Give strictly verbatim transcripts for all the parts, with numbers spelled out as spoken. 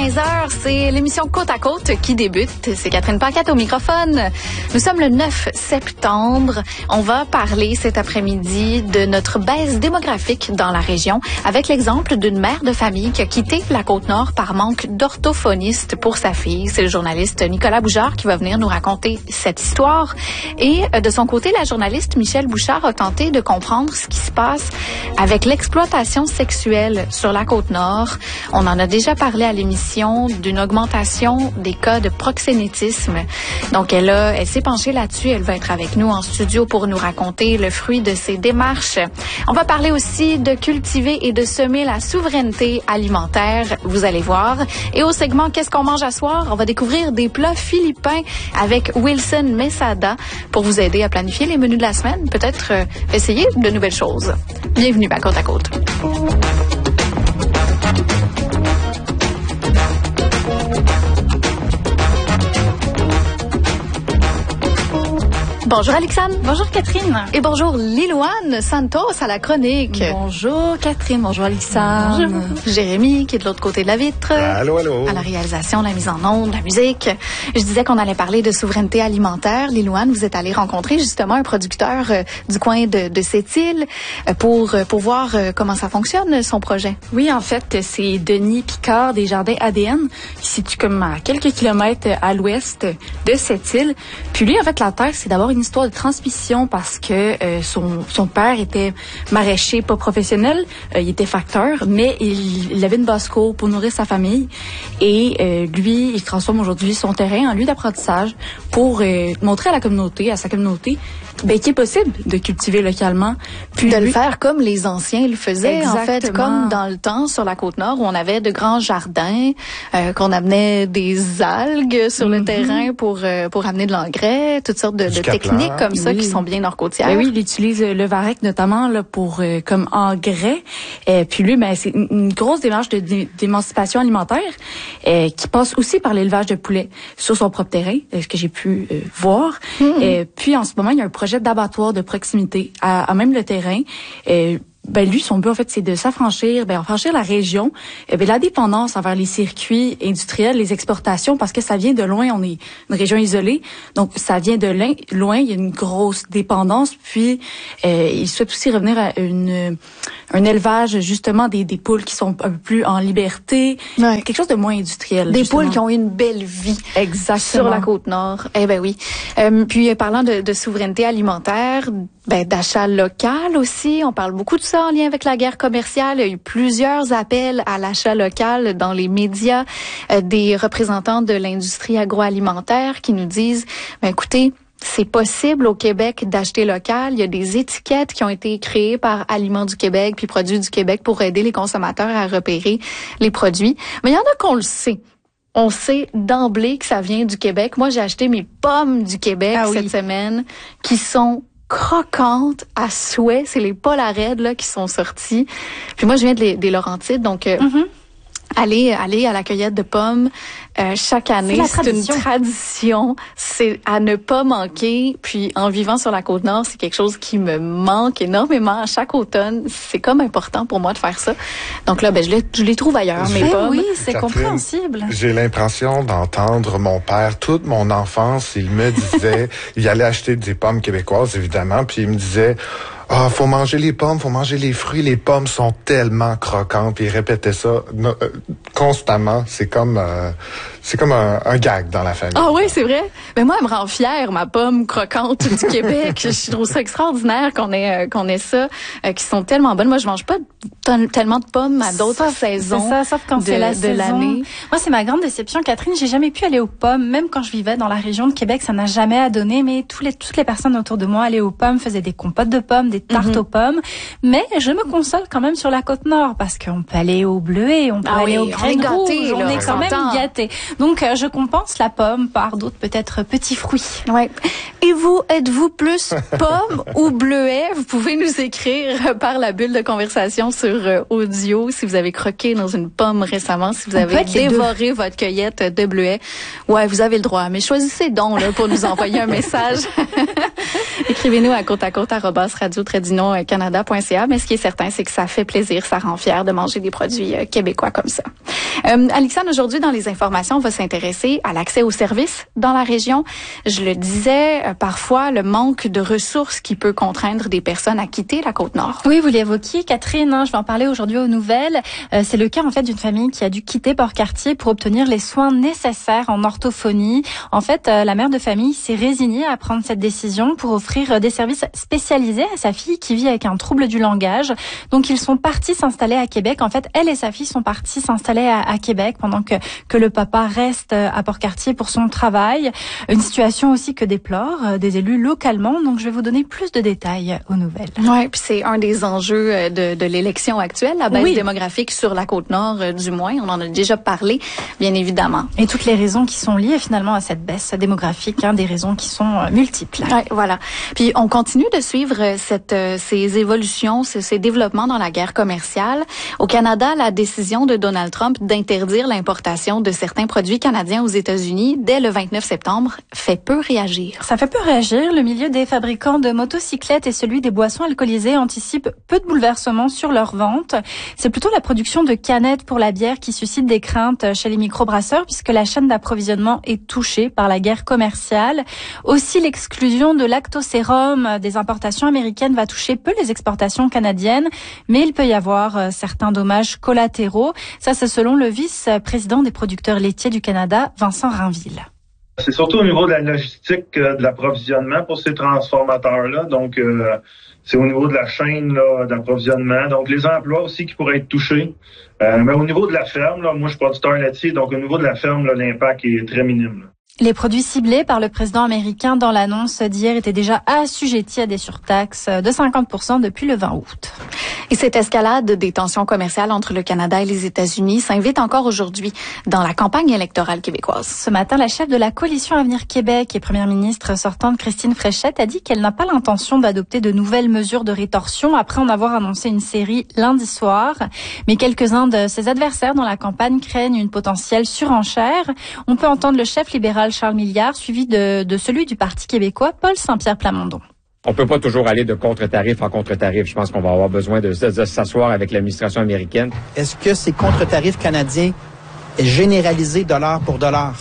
quinze heures, c'est l'émission Côte à Côte qui débute. C'est Catherine Paquette au microphone. Nous sommes le neuf septembre. On va parler cet après-midi de notre baisse démographique dans la région avec l'exemple d'une mère de famille qui a quitté la Côte-Nord par manque d'orthophoniste pour sa fille. C'est le journaliste Nicolas Bouchard qui va venir nous raconter cette histoire. Et de son côté, la journaliste Michèle Bouchard a tenté de comprendre ce qui se passe avec l'exploitation sexuelle sur la Côte-Nord. On en a déjà parlé à l'émission d'une augmentation des cas de proxénétisme. Donc, elle a, elle s'est penchée là-dessus. Elle va être avec nous en studio pour nous raconter le fruit de ses démarches. On va parler aussi de cultiver et de semer la souveraineté alimentaire. Vous allez voir. Et au segment Qu'est-ce qu'on mange à soir? On va découvrir des plats philippins avec Wilson Mesada pour vous aider à planifier les menus de la semaine. Peut-être euh, essayer de nouvelles choses. Bienvenue à Côte à Côte. Bonjour Alexandre. Bonjour Catherine. Et bonjour Liloane Santos à la chronique. Bonjour Catherine. Bonjour Alexandre. Bonjour. Jérémy qui est de l'autre côté de la vitre. Allô, allô. À la réalisation, la mise en onde, la musique. Je disais qu'on allait parler de souveraineté alimentaire. Liloane, vous êtes allée rencontrer justement un producteur euh, du coin de, de Sept-Îles euh, pour, euh, pour voir euh, comment ça fonctionne, son projet. Oui, en fait, c'est Denis Picard des Jardins A D N qui se situe comme à quelques kilomètres à l'ouest de Sept-Îles. Puis lui, en fait, la terre, c'est d'abord une histoire de transmission parce que euh, son, son père était maraîcher, pas professionnel, euh, il était facteur, mais il, il avait une basse-cour pour nourrir sa famille et euh, lui, il transforme aujourd'hui son terrain en lieu d'apprentissage pour euh, montrer à la communauté, à sa communauté, ben, qu'il est possible de cultiver localement. Puis de lui, le faire comme les anciens le faisaient, exactement. En fait, comme dans le temps sur la Côte-Nord où on avait de grands jardins, euh, qu'on amenait des algues sur le mm-hmm. terrain pour euh, pour amener de l'engrais, toutes sortes de, de techniques comme ça oui. qui sont bien nord-côtières. Ben oui, il utilise le varech notamment là pour euh, comme engrais. Et puis lui, ben c'est une, une grosse démarche de, de, d'émancipation alimentaire euh, qui passe aussi par l'élevage de poulets sur son propre terrain, euh, ce que j'ai pu euh, voir. Mm-hmm. Et puis en ce moment, il y a un projet d'abattoir de proximité à, à même le terrain. Euh, Ben lui, son but en fait, c'est de s'affranchir, ben affranchir la région, eh ben la dépendance envers les circuits industriels, les exportations, parce que ça vient de loin. On est une région isolée, donc ça vient de loin. Il y a une grosse dépendance. Puis euh, il souhaite aussi revenir à une un élevage justement des des poules qui sont un peu plus en liberté, ouais. quelque chose de moins industriel. Des justement. poules qui ont une belle vie, exactement, sur la Côte-Nord. Eh ben oui. Euh, puis parlant de, de souveraineté alimentaire. Ben, d'achat local aussi. On parle beaucoup de ça en lien avec la guerre commerciale. Il y a eu plusieurs appels à l'achat local dans les médias, euh, des représentants de l'industrie agroalimentaire qui nous disent, ben, écoutez, c'est possible au Québec d'acheter local. Il y a des étiquettes qui ont été créées par Aliments du Québec puis Produits du Québec pour aider les consommateurs à repérer les produits. Mais il y en a qu'on le sait. On sait d'emblée que ça vient du Québec. Moi, j'ai acheté mes pommes du Québec ah, cette oui. semaine qui sont croquantes à souhait. C'est les Polared là qui sont sortis. Puis moi, je viens des de Laurentides, donc euh, mm-hmm. aller aller à la cueillette de pommes euh, chaque année, c'est, c'est une tradition. C'est à ne pas manquer. Puis en vivant sur la Côte-Nord, c'est quelque chose qui me manque énormément. À chaque automne, c'est comme important pour moi de faire ça. Donc là, ben je les, je les trouve ailleurs, mes pommes. Oui, c'est Catherine, compréhensible. J'ai l'impression d'entendre mon père toute mon enfance. Il me disait, il allait acheter des pommes québécoises évidemment, puis il me disait. Ah, faut manger les pommes, faut manger les fruits. Les pommes sont tellement croquantes. Puis il répétait ça no, euh, constamment. C'est comme, euh, c'est comme un, un gag dans la famille. Ah oui, c'est vrai. Mais moi, elle me rend fière, ma pomme croquante du Québec. Je trouve ça extraordinaire qu'on ait, euh, qu'on ait ça, euh, qui sont tellement bonnes. Moi, je mange pas t- tellement de pommes à d'autres sauf, saisons. C'est ça, sauf quand de, c'est la de saison. L'année. Moi, c'est ma grande déception, Catherine. J'ai jamais pu aller aux pommes, même quand je vivais dans la région de Québec, ça n'a jamais à donner. Mais tous les, toutes les personnes autour de moi allaient aux pommes, faisaient des compotes de pommes, des tartes mm-hmm. aux pommes. Mais je me console quand même sur la Côte-Nord parce qu'on peut aller au bleuet, on peut ah aller oui, au graines rouges, on là, est quand on même gâtés. Donc, euh, je compense la pomme par d'autres peut-être petits fruits. Ouais. Et vous, êtes-vous plus pomme ou bleuet? Vous pouvez nous écrire par la bulle de conversation sur euh, audio si vous avez croqué dans une pomme récemment, si vous avez dévoré votre cueillette de bleuet. Ouais, vous avez le droit, mais choisissez donc là, pour nous envoyer un message. Écrivez-nous à côte à côte arobase radio trait d'union canada point c a. Mais ce qui est certain, c'est que ça fait plaisir, ça rend fier de manger des produits euh, québécois comme ça. Euh, Alexandre, aujourd'hui, dans les informations, on va s'intéresser à l'accès aux services dans la région. Je le disais, euh, parfois, le manque de ressources qui peut contraindre des personnes à quitter la Côte-Nord. Oui, vous l'évoquiez, Catherine, hein, je vais en parler aujourd'hui aux nouvelles. Euh, c'est le cas, en fait, d'une famille qui a dû quitter Port-Cartier pour obtenir les soins nécessaires en orthophonie. En fait, euh, la mère de famille s'est résignée à prendre cette décision pour offrir des services spécialisés à sa fille qui vit avec un trouble du langage. Donc, ils sont partis s'installer à Québec. En fait, elle et sa fille sont partis s'installer à, à Québec pendant que, que le papa reste à Port-Cartier pour son travail. Une situation aussi que déplorent des élus localement. Donc, je vais vous donner plus de détails aux nouvelles. Oui, puis c'est un des enjeux de, de l'élection actuelle, la baisse oui. démographique sur la Côte-Nord, euh, du moins. On en a déjà parlé, bien évidemment. Et toutes les raisons qui sont liées finalement à cette baisse démographique, hein, des raisons qui sont euh, multiples. Oui, voilà. Puis on continue de suivre cette, euh, ces évolutions, ces, ces développements dans la guerre commerciale. Au Canada, la décision de Donald Trump d'interdire l'importation de certains produits canadiens aux États-Unis dès le vingt-neuf septembre fait peu réagir. Ça fait peu réagir. Le milieu des fabricants de motocyclettes et celui des boissons alcoolisées anticipent peu de bouleversements sur leur vente. C'est plutôt la production de canettes pour la bière qui suscite des craintes chez les microbrasseurs puisque la chaîne d'approvisionnement est touchée par la guerre commerciale. Aussi, l'exclusion de lactosérum des importations américaines va toucher peu les exportations canadiennes, mais il peut y avoir certains dommages collatéraux. Ça, c'est selon le vice-président des producteurs laitiers du Canada, Vincent Rainville. C'est surtout au niveau de la logistique euh, de l'approvisionnement pour ces transformateurs-là. Donc, euh, c'est au niveau de la chaîne là, d'approvisionnement. Donc, les emplois aussi qui pourraient être touchés. Euh, mais au niveau de la ferme, là, moi, je suis producteur laitier. Donc, au niveau de la ferme, là, l'impact est très minime. Là. Les produits ciblés par le président américain dans l'annonce d'hier étaient déjà assujettis à des surtaxes de cinquante pour cent depuis le vingt août. Et cette escalade des tensions commerciales entre le Canada et les États-Unis s'invite encore aujourd'hui dans la campagne électorale québécoise. Ce matin, la chef de la coalition Avenir Québec et première ministre sortante Christine Fréchette a dit qu'elle n'a pas l'intention d'adopter de nouvelles mesures de rétorsion après en avoir annoncé une série lundi soir. Mais quelques-uns de ses adversaires dans la campagne craignent une potentielle surenchère. On peut entendre le chef libéral Charles Milliard, suivi de, de celui du Parti québécois, Paul Saint-Pierre Plamondon. On peut pas toujours aller de contre-tarif en contre-tarif. Je pense qu'on va avoir besoin de, de, de s'asseoir avec l'administration américaine. Est-ce que ces contre-tarifs canadiens généralisés dollar pour dollar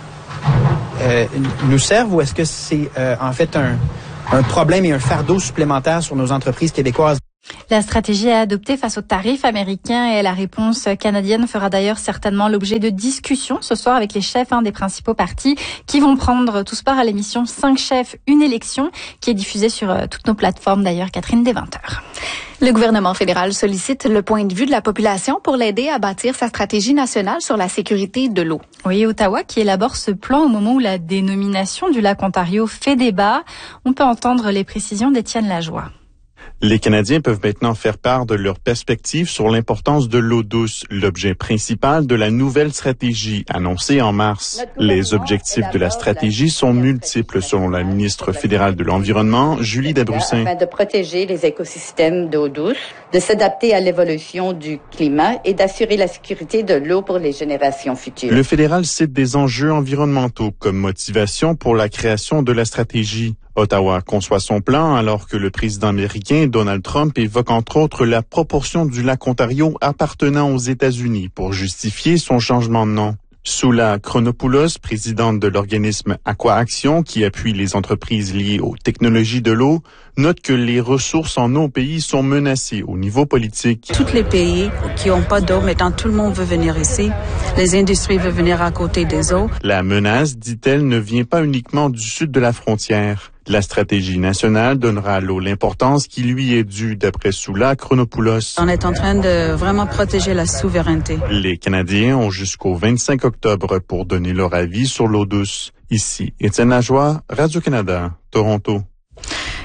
euh, nous servent ou est-ce que c'est euh, en fait un, un problème et un fardeau supplémentaire sur nos entreprises québécoises? La stratégie à adopter face aux tarifs américains et la réponse canadienne fera d'ailleurs certainement l'objet de discussions ce soir avec les chefs hein, des principaux partis qui vont prendre tous part à l'émission cinq chefs, une élection qui est diffusée sur euh, toutes nos plateformes d'ailleurs, Catherine, dès vingt heures. Le gouvernement fédéral sollicite le point de vue de la population pour l'aider à bâtir sa stratégie nationale sur la sécurité de l'eau. Oui, Ottawa qui élabore ce plan au moment où la dénomination du lac Ontario fait débat. On peut entendre les précisions d'Étienne Lajoie. Les Canadiens peuvent maintenant faire part de leurs perspectives sur l'importance de l'eau douce, l'objet principal de la nouvelle stratégie annoncée en mars. Les objectifs de la stratégie sont multiples selon la ministre fédérale de l'Environnement, Julie Dabrussin. Afin de protéger les écosystèmes d'eau douce, de s'adapter à l'évolution du climat et d'assurer la sécurité de l'eau pour les générations futures. Le fédéral cite des enjeux environnementaux comme motivation pour la création de la stratégie. Ottawa conçoit son plan alors que le président américain Donald Trump évoque entre autres la proportion du lac Ontario appartenant aux États-Unis pour justifier son changement de nom. Soula Chronopoulos, présidente de l'organisme Aqua-Action qui appuie les entreprises liées aux technologies de l'eau, note que les ressources en eau au pays sont menacées au niveau politique. Tous les pays qui n'ont pas d'eau, maintenant tout le monde veut venir ici. Les industries veulent venir à côté des eaux. La menace, dit-elle, ne vient pas uniquement du sud de la frontière. La stratégie nationale donnera à l'eau l'importance qui lui est due, d'après Soula Chronopoulos. On est en train de vraiment protéger la souveraineté. Les Canadiens ont jusqu'au vingt-cinq octobre pour donner leur avis sur l'eau douce. Ici, Étienne Lajoie, Radio-Canada, Toronto.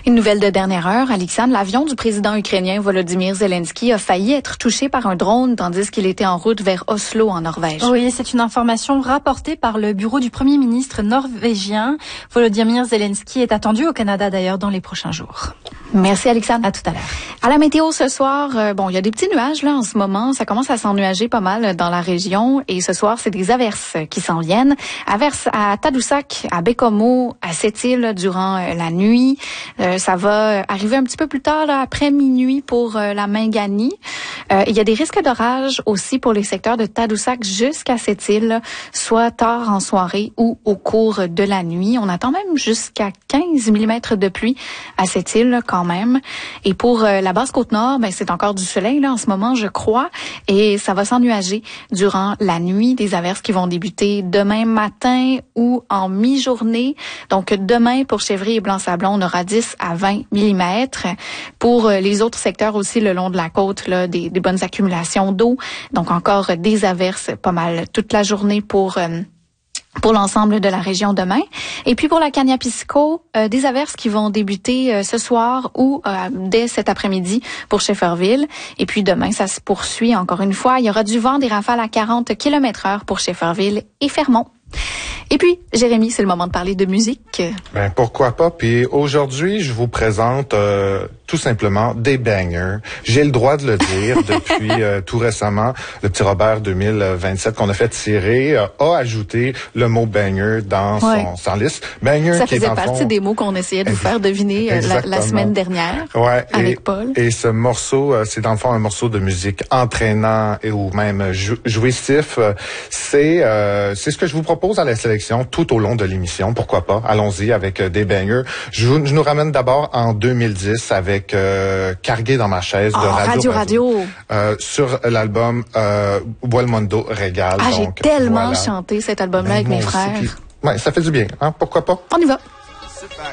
Une nouvelle de dernière heure, Alexandre, l'avion du président ukrainien Volodymyr Zelensky a failli être touché par un drone tandis qu'il était en route vers Oslo en Norvège. Oui, c'est une information rapportée par le bureau du premier ministre norvégien. Volodymyr Zelensky est attendu au Canada d'ailleurs dans les prochains jours. Merci Alexandre. À tout à l'heure. À la météo ce soir, euh, bon, il y a des petits nuages là en ce moment. Ça commence à s'ennuager pas mal dans la région. Et ce soir, c'est des averses qui s'en viennent. Averses à Tadoussac, à Bécomo, à Sept-Îles durant euh, la nuit. Euh, ça va arriver un petit peu plus tard, là, après minuit pour euh, la Mingani. Euh, il y a des risques d'orage aussi pour les secteurs de Tadoussac jusqu'à Sept-Îles, soit tard en soirée ou au cours de la nuit. On attend même jusqu'à quinze millimètres de pluie à Sept-Îles quand même. Et pour euh, la Basse-Côte-Nord, ben c'est encore du soleil là en ce moment, je crois, et ça va s'ennuager durant la nuit. Des averses qui vont débuter demain matin ou en mi-journée. Donc demain pour Chevry et Blanc-Sablon, on aura dix à vingt millimètres. Pour euh, les autres secteurs aussi le long de la côte, là, des, des bonnes accumulations d'eau. Donc encore euh, des averses pas mal toute la journée pour euh, pour l'ensemble de la région demain. Et puis pour la Kaniapisco, euh, des averses qui vont débuter euh, ce soir ou euh, dès cet après-midi pour Shefferville. Et puis demain, ça se poursuit encore une fois. Il y aura du vent, des rafales à quarante kilomètres heure pour Shefferville et Fermont. Et puis, Jérémy, c'est le moment de parler de musique. Ben pourquoi pas. Puis aujourd'hui, je vous présente euh, tout simplement des bangers. J'ai le droit de le dire depuis euh, tout récemment. Le petit Robert deux mille vingt-sept qu'on a fait tirer euh, a ajouté le mot banger dans ouais. son, son liste. Banger Ça qui faisait est dans partie fond... des mots qu'on essayait de vous faire deviner euh, la, la semaine dernière ouais, avec et, Paul. Et ce morceau, euh, c'est dans le fond un morceau de musique entraînant et ou même jou- jouissif. C'est euh, c'est ce que je vous propose à la sélection tout au long de l'émission. Pourquoi pas? Allons-y avec euh, des bangers. Je, vous, je nous ramène d'abord en deux mille dix avec euh, Cargué dans ma chaise de oh, Radio Radio. Radio. Euh, sur l'album euh, Buelmondo Régal. Ah, j'ai donc, tellement voilà. chanté cet album-là Ben, avec moi mes aussi, frères. puis, ouais, ça fait du bien. Hein? Pourquoi pas? On y va.